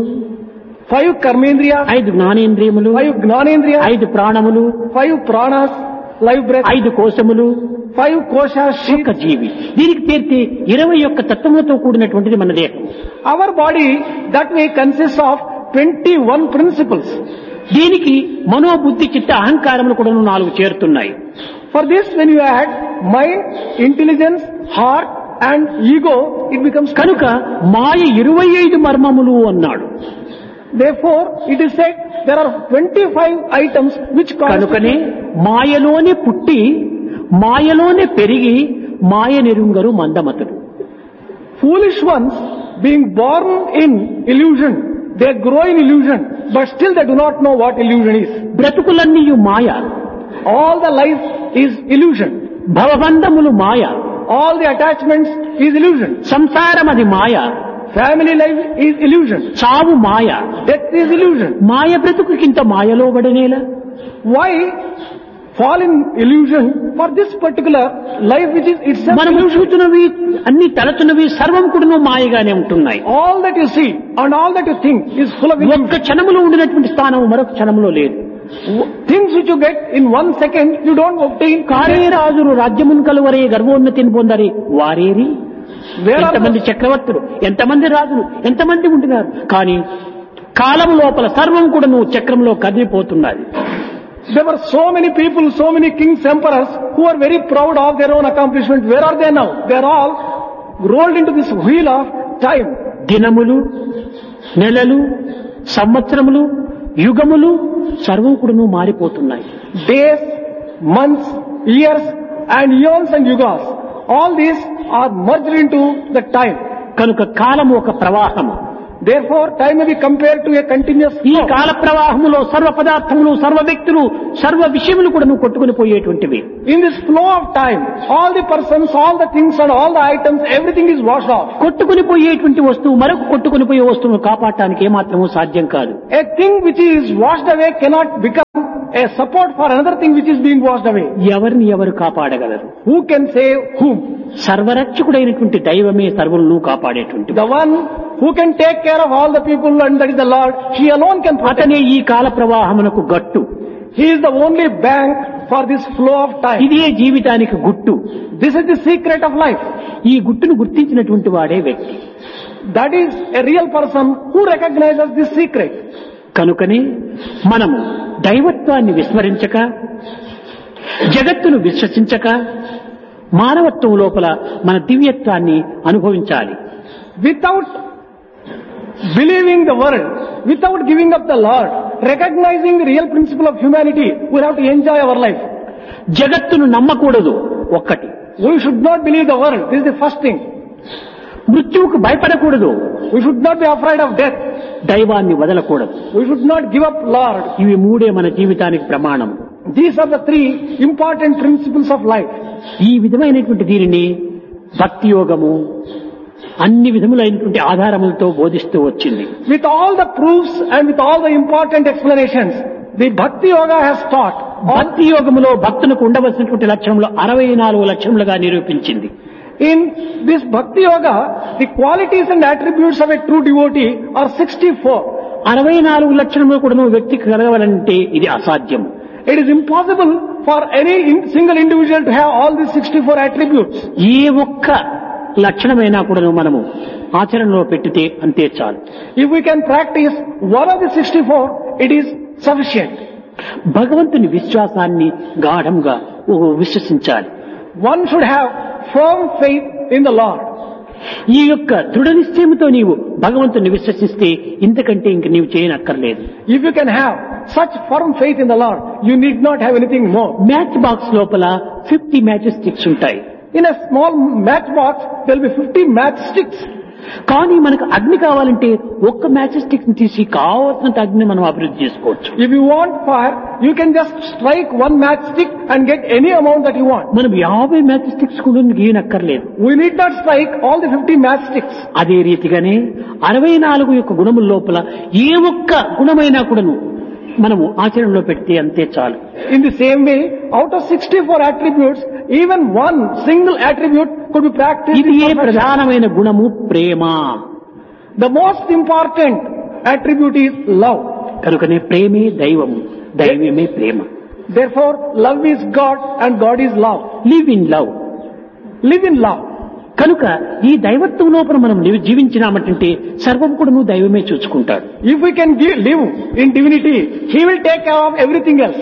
5 karmendriyas, 5 జ్ఞానేంద్రియములు, 5 gnanendriyas, 5 ప్రాణములు, 5 pranas, life breath, 5 కోశములు, 5 koshas, ఒక జీవి. దీనికి తీర్చి 21 తత్వములతో కూడినటువంటిది మన దేహం. Our body that way consists of 21 principles. దీనికి మనోబుద్ధి చిత్త అహంకారములు కూడా 4 చేరుతున్నాయి. For this, when you add mind, intelligence, heart and ego, it becomes కనుక మాయ 25 మర్మములు అన్నాడు. Therefore, it is said there are 25 items which కనుకనే constitute. మాయలోనే పుట్టి మాయలోనే పెరిగి మాయ నిరుంగరు మందమతుడు. Foolish ones being born in illusion, they grow in illusion, but still they do not know what illusion is. బ్రతుకులన్నీయు Maya, All the life is illusion. భవబంధములు Maya, All the attachments is illusion. సంసారం అది మాయ, Family life is illusion. చావు మాయ. Death is illusion. మాయ బ్రతుకుకింత మాయలో పడనేలా? Why fall in illusion for this particular life which is itself మనము illusion? చూస్తున్నవి అన్ని తలచున్నవి సర్వం కూడా మాయగానే ఉంటున్నాయి. All that you see and all that you think is full of illusion. ఒక్క క్షణములో ఉండినటువంటి స్థానం మరొక క్షణంలో లేదు. Things which you get in 1 second, you don't obtain. కారే రాజులు రాజ్యమును కలువరే గర్వోన్నతిని పొందరి వారేరి. Where are ఎంతమంది చక్రవర్తులు, ఎంతమంది రాజులు, ఎంతమంది ఉంటున్నారు. కానీ కాలం లోపల సర్వం కూడా నువ్వు చక్రంలో కదిలిపోతున్నది. There were so many people, so many kings, emperors who are very proud of their own accomplishments. Where are they now? They are all rolled into this wheel of time. దినములు, నెలలు, సంవత్సరములు, యుగములు సర్వం కూడా నువ్వు మారిపోతున్నాయి. Days, months, years and eons and yugas. All these are merged into the time. కనుక కాలము ఒక ప్రవాహము. Therefore, time may be compared to a continuous ఈ flow. కాల ప్రవాహములో సర్వ పదార్థములు, సర్వ వ్యక్తులు, సర్వ విషయములు కూడా నువ్వు కొట్టుకుని పోయేటువంటివి. In this flow of time, all the persons, all the things and all the items, everything is washed off. కొట్టుకుని పోయేటువంటి వస్తువు మరొక కొట్టుకుని పోయే వస్తువును కాపాడటానికి ఏమాత్రము సాధ్యం కాదు. A thing which is washed away cannot become a support for another thing which is being washed away. ఎవరిని ఎవరు కాపాడగలరు? Who can save whom? సర్వరక్షకుడైనటువంటి దైవమే సర్వులను కాపాడేటువంటి. The one who can take care of all the people, and that is the Lord. He alone can protect. అతనే ఈ కాల ప్రవాహమునకు గట్టు. He is the only bank for this flow of time. ఇదే జీవితానికి గుట్టు. This is the secret of life. ఈ గుట్టును గుర్తించినటువంటి వాడే వ్యక్తి. That is a real person who recognizes this secret. కనుకనే మనము దైవత్వాన్ని విస్మరించక, జగత్తును విశ్వసించక, మానవత్వం లోపల మన దివ్యత్వాన్ని అనుభవించాలి. Without believing the world, without giving up the Lord, recognizing the real principle of humanity, we have to enjoy our life. జగత్తును నమ్మకూడదు, ఒక్కటి. We should not believe the world. This is the first thing. మృత్యువుకు భయపడకూడదు. We should not be afraid of death. దైవాన్ని వదలకూడదు. We should not give up Lord. ఇవి మూడే మన జీవితానికి ప్రమాణం. These are the three important principles of life. ఈ విధమైనటువంటి దీనిని భక్తి యోగము అన్ని విధములైనటువంటి ఆధారములతో బోధిస్తూ వచ్చింది. With all the proofs and with all the important explanations, the Bhakti Yoga has taught. భక్తి యోగములో భక్తులకు ఉండవలసినటువంటి లక్షణములు 64 లక్షణములుగా నిరూపించింది. In this Bhakti Yoga, the qualities and attributes of a true devotee are 64. 64 లక్షణములు కూడా వ్యక్తికి కలగాలంటే ఇది అసాధ్యం. It is impossible for any single individual to have all these 64 attributes. ఏ ఒక్క లక్షణమైనా కూడా మనము ఆచరణలో పెట్టితే అంతే చాలు. If we can practice one of the 64, it is sufficient. భగవంతుని విశ్వాసాన్ని గాఢంగా విశ్వసించాలి. One should have firm faith in the Lord. ఈ యొక్క దృఢ నిశ్చయంతో నీవు భగవంతుని విశ్వసిస్తే ఇంతకంటే ఇంక నీవు చేయనక్కర్లేదు. If you can have such firm faith in the Lord, you need not have anything more. Match box లోపల 50 మ్యాచ్ స్టిక్స్ ఉంటాయి. In a small matchbox, there will be 50 matchsticks. కానీ మనకు అగ్ని కావాలంటే ఒక్క మ్యాచ్ స్టిక్ తీసి కావాల్సినంత అగ్ని మనం అభివృద్ధి చేసుకోవచ్చు. If you want fire, you can just strike one matchstick and get any amount that you want. మనం 50 మ్యాచ్ స్టిక్స్ కూడా గీయనక్కర్లేదు. We need not strike all the 50 matchsticks. అదే రీతిగానే 64 యొక్క గుణముల లోపల ఏ ఒక్క గుణమైనా కూడాను మనము ఆచరణలో పెడితే అంతే చాలు. In the same way, out of 64 attributes, even one single attribute could be practiced. ఇది ఏ ప్రధానమైన గుణము ప్రేమ. The most important attribute is love. కనుకనే ప్రేమే దైవము, దైవమే ప్రేమ. Therefore, love is God and God is love. Live in love. Live in love. కనుక ఈ దైవత్వం లోపల మనం జీవించినామంటే సర్వం కూడా దైవమే చూసుకుంటాడు. If we can live in divinity, He will take care of everything else.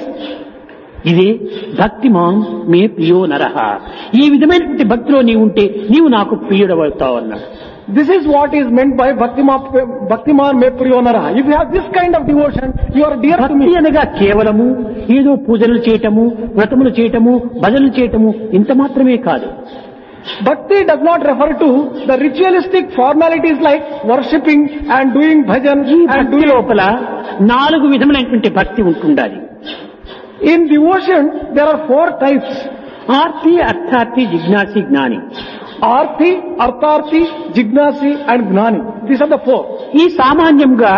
ఇదే భక్తిమాన్ మే ప్రియో నరః. ఈ విధమైనటువంటి భక్తిలో నీవు ఉంటే నీవు నాకు ప్రియుడవుతావు అన్నాడు. This is what is meant by Bhaktiman me priyo nara. If you have this kind of devotion, you are dear to me. భక్తి అనగా కేవలము ఏదో పూజలు చేయటము, వ్రతములు చేయటము, భజనలు చేయటము ఇంత మాత్రమే కాదు. Bhakti does not refer to the ritualistic formalities like worshipping and doing bhajan ఈ and భక్తి doing. లోపల 4 విధములైనటువంటి భక్తి ఉంటుండాలి. In devotion, there are 4 types. Aarti, అర్థార్థి, జిజ్ఞాసి, జ్ఞాని. Arthi, Artharthi, Jignasi and Gnani. These are the 4. ఈ సామాన్యంగా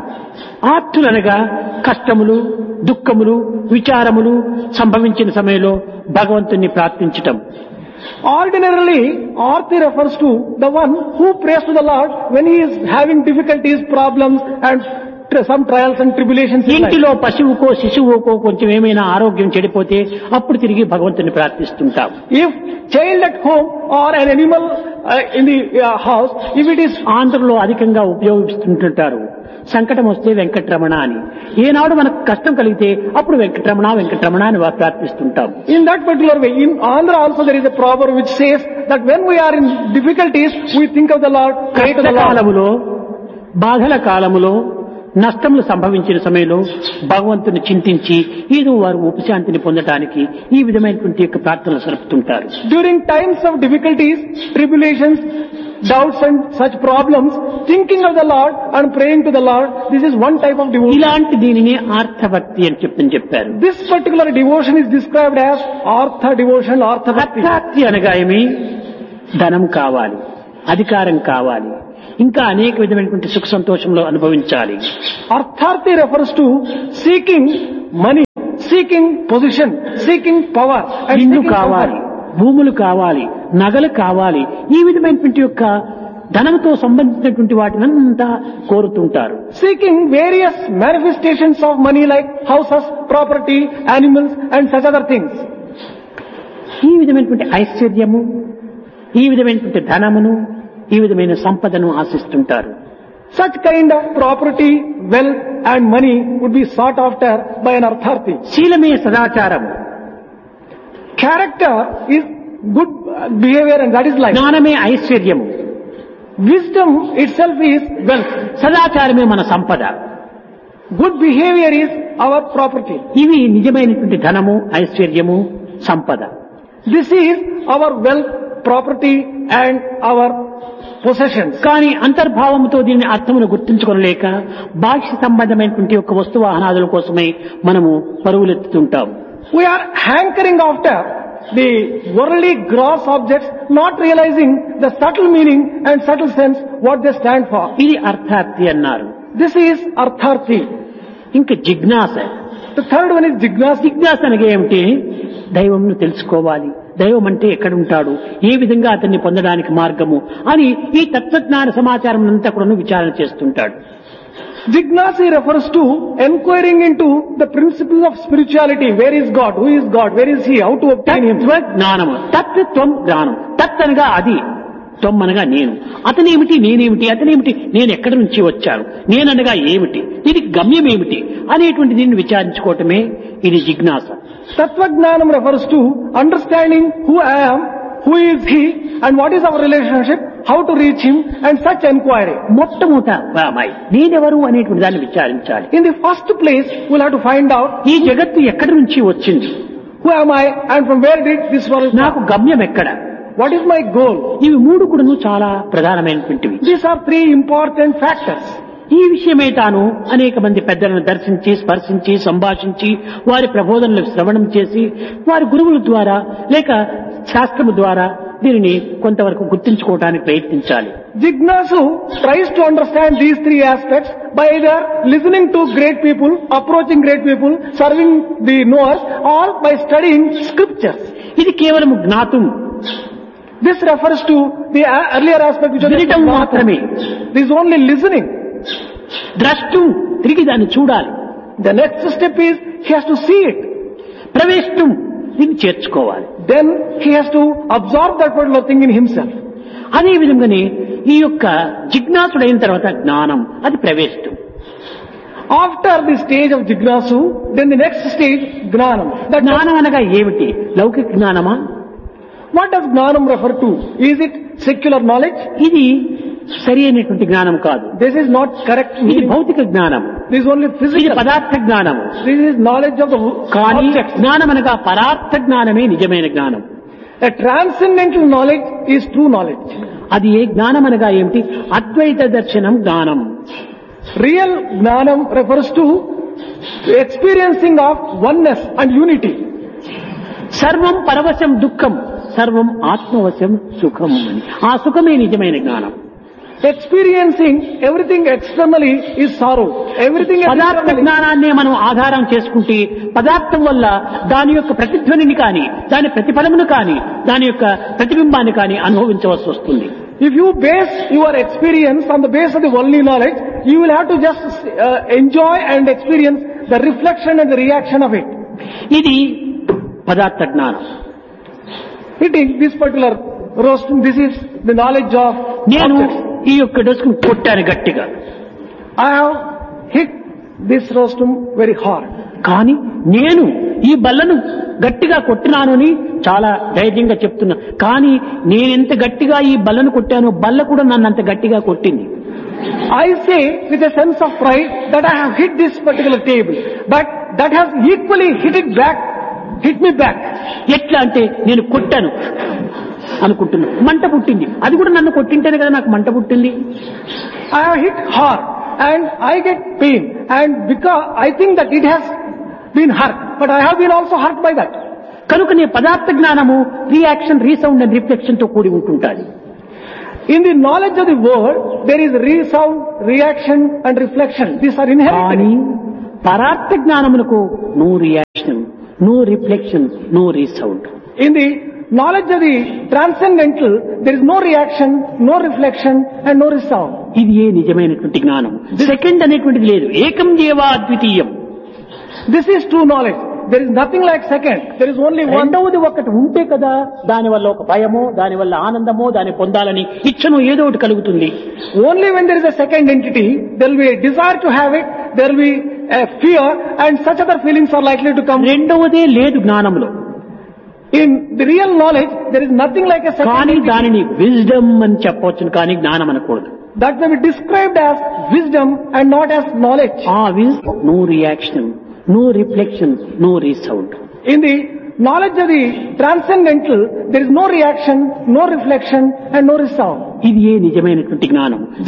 ఆర్తులనగా కష్టములు, దుఃఖములు, విచారములు సంభవించిన సమయంలో భగవంతుని ప్రార్థించటం. Ordinarily, Arthi refers to the one who prays to the Lord when he is having difficulties, problems and some trials and tribulations in life. ఇంటిలో పశువుకో శిశువుకో కొంచెం ఏమైనా ఆరోగ్యం చెడిపోతే అప్పుడు తిరిగి భగవంతుని ప్రార్థిస్తుంటాం. If child at home or an animal in the house, if it is ఆంధ్రలో అధికంగా ఉపయోగిస్తుంటారు సంకటం వస్తే వెంకటరమణ అని. ఏనాడు మనకు కష్టం కలిగితే అప్పుడు వెంకటరమణ వెంకటరమణ అని ప్రార్థిస్తుంటాం. in that particular way, in Andhra also there is a proverb which says that when we are in difficulties, we think of the Lord, pray to the Lord. కాలములో, బాధల కాలములో, నష్టములు సంభవించిన సమయంలో భగవంతుని చింతించి ఏదో వారు ఉపశాంతిని పొందడానికి ఈ విధమైనటువంటి యొక్క ప్రార్థనలు సరుపుతుంటారు. During times of difficulties, tribulations, doubts and such problems, thinking of the Lord and praying to the Lord, this is one type of devotion. ఇలాంటి దీనిని ఆర్థభక్తి అని చెప్పారు. This particular devotion is described as Artha devotion, Artha Bhakti. అర్థార్థి అనగా ఏమి? ధనం కావాలి, అధికారం కావాలి, ఇంకా అనేక విధమైనటువంటి సుఖ సంతోషంలో అనుభవించాలి. Artharthi refers to seeking money, seeking position, seeking power and ఇల్లు seeking కావాలి, comfort. భూములు కావాలి, నగలు కావాలి, ఈ విధమైనటువంటి యొక్క ధనంతో సంబంధించినటువంటి వాటినంతా కోరుతుంటారు. Seeking various manifestations of money like houses, property, animals and such other things. ఈ విధమైనటువంటి ఐశ్వర్యము, ఈ విధమైనటువంటి ధనమును, ఈ విధమైన సంపదను ఆశిస్తుంటారు. Such kind of property, wealth and money would be sought after by an Artharthi. శీలమే సదాచారం, Character is good behavior and that is life. జ్ఞానమే ఐశ్వర్యము, Wisdom itself is wealth. సదాచారమే మన సంపద. Good behavior is our property. ఇవి నిజమైనటువంటి ధనము, ఐశ్వర్యము, సంపద. This is our wealth, property and our possessions. కానీ అంతర్భావంతో దీని అర్థమును గుర్తించుకోలేక బాహ్య సంబంధమైనటువంటి ఒక వస్తువాహనాదుల కోసమై మనము పరుగులెత్తుతుంటాం. We are hankering after the worldly gross objects, not realizing the subtle meaning and subtle sense what they stand for. ఇది అర్థార్థి అన్నారు. This is artharthi. ఇంకా జిజ్ఞాస. The third one is jignasa. జిజ్ఞాస అనగా ఏమిటి? దైవంను తెలుసుకోవాలి, దైవం అంటే ఎక్కడ ఉంటాడు, ఏ విధంగా అతన్ని పొందడానికి మార్గము అని ఈ తత్వజ్ఞాన సమాచారం అంతా కూడా విచారణ చేస్తుంటాడు. Jignasa refers to enquiring into the principles of spirituality. Where is God? Who is God? Where is He? How to obtain Him? తత్వజ్ఞానము. తత్వం జ్ఞానం. తత్ అనగా అది, త్వం అనగా నేను. అతనేమిటి, నేనేమిటి, అతనేమిటి, నేను ఎక్కడి నుంచి వచ్చాను, నేననగా ఏమిటి, ఇది గమ్యం ఏమిటి అనేటువంటి దీన్ని విచారించుకోవటమే ఇది జిజ్ఞాస. Tattva-jnanam refers to understanding who I am, who is He, and what is our relationship, how to reach Him, and such enquiry. మొట్టమొదట నేనెవరు అనేటువంటి దాన్ని విచారించాలి. In the first place, we'll have to find out ఈ జగత్తు ఎక్కడి నుంచి వచ్చింది, who am I, and from where did this world come? నాకు గమ్యం ఎక్కడ, What is my goal? ఇవి మూడు కూడా చాలా ప్రధానమైనటువంటివి. These are three important factors. ఈ విషయమే తాను అనేక మంది పెద్దలను దర్శించి, స్పర్శించి, సంభాషించి, వారి ప్రబోధనలు శ్రవణం చేసి, వారి గురువుల ద్వారా లేక శాస్త్రము ద్వారా దీనిని కొంతవరకు గుర్తించుకోవడానికి ప్రయత్నించాలి. Jignasu tries to understand these three aspects by either listening to great people, approaching great people, serving the knowers, or by studying scriptures. ఇది కేవలం జ్ఞాతం. This refers to the earlier aspect which వినటం మాత్రమే. This is only listening. ద్రష్టు, తిరిగి దాన్ని చూడాలి. The next step is he has to see it. ప్రవేశం, దీన్ని చేర్చుకోవాలి. Then he has to absorb that particular thing in himself. అదే విధంగానే ఈ యొక్క జిజ్ఞాసుడైన తర్వాత జ్ఞానం, అది ప్రవేశం. After the stage of Jignasu, then the next stage, Gnanam. That జ్ఞానం అనగా ఏమిటి? లౌకిక జ్ఞానమా? what does Gnanam refer to? Is it secular knowledge? ఇది సరి అయినటువంటి జ్ఞానం కాదు. This is not correct ఇది meaning. భౌతిక జ్ఞానం. This is only ఇది physical. పదార్థ జ్ఞానము. This is knowledge of the కానీ objects. జ్ఞానం అనగా పరార్థ జ్ఞానమే నిజమైన జ్ఞానం. A transcendental knowledge is true knowledge. అది ఏ జ్ఞానం అనగా ఏమిటి? అద్వైత దర్శనం జ్ఞానం. Real Gnanam refers to experiencing of oneness and unity. సర్వం పరవశం దుఃఖం, సర్వం ఆత్మవశం సుఖం అని. ఆ సుఖమే నిజమైన జ్ఞానం. Experiencing everything externally is sorrow. Everything పదార్థ externally. జ్ఞానాన్నే మనం ఆధారం చేసుకుంటే పదార్థం వల్ల దాని యొక్క ప్రతిధ్వనిని కానీ, దాని ప్రతిఫలమును కానీ, దాని యొక్క ప్రతిబింబాన్ని కానీ అనుభవించవలసి వస్తుంది. If you base your experience on the base of the worldly knowledge, you will have to just enjoy and experience the reflection and the reaction of it. ఇది పదార్థ జ్ఞానం. It is this particular roasting, this is the knowledge of నేను objects. ఈ యొక్క dusk కొట్టాను గట్టిగా, I have hit this rostum very hard. కానీ నేను ఈ బల్లను గట్టిగా కొట్టినాను అని చాలా ధైర్యంగా చెప్తున్నా. కానీ నేనెంత గట్టిగా ఈ బల్లను కొట్టానో బల్ల కూడా నన్ను అంత గట్టిగా కొట్టింది. I say with a sense of pride that I have hit this particular table, but that has equally hit me back. ఎట్లా అంటే నేను కొట్టాను అనుకుంటున్నా, మంట పుట్టింది. అది కూడా నన్ను కొట్టింటేనే కదా నాకు మంట పుట్టింది. I have hit hard and I get pain, and because I think that it has been hurt, but I have been also hurt by that. కనుకనే పదార్థ జ్ఞానము రియాక్షన్, రీసౌండ్ అండ్ రిఫ్లెక్షన్ తో కూడి ఉంటుంటాది. In the knowledge of the world, there is resound, reaction and reflection. These are కానీ inherited. పరార్థ జ్ఞానమునకు no reaction, no reflection, no resound. In the knowledge of the transcendental, there is no reaction, no reflection and no resound. ఇది ఏ నిజమైనటువంటి జ్ఞానం. Second అనేటువంటిది లేదు. ఏకం జీవా అద్వితీయం. This is true knowledge. There is nothing like second. There is only one. రెండవది ఒకటి ఉంటే కదా దానివల్ల ఒక భయమో, దానివల్ల ఆనందమో, దాన్ని పొందాలని ఇచ్చను ఏదో ఒకటి కలుగుతుంది. Only when there is a second entity, there will be a desire to have it, there will be a fear, and such other feelings are likely to come. రెండవదే లేదు జ్ఞానంలో. In the real knowledge, there is nothing like a second కానీ entity. దానిని wisdom అని చెప్పవచ్చును, కానీ జ్ఞానం అనకూడదు. That may be described as wisdom and not as knowledge. ఆ విజ్ no reaction, no reflection, no resound. In the knowledge of the transcendental, there is no reaction, no reflection and no resound. ఇది ఏ నిజమైనటువంటి జ్ఞానం.